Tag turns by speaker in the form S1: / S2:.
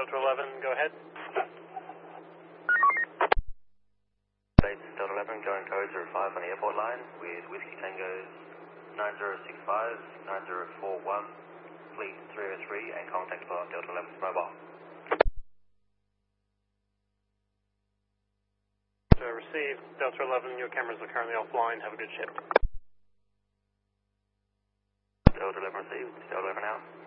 S1: Delta 11, go ahead.
S2: Delta 11 going code 05 on the airport line with Whiskey Tango 9065 9041 fleet 303 and contact for Delta 11's mobile.
S1: Received. Delta 11, your cameras are currently offline. Have a good shift.
S2: Delta 11 received. Delta 11 out.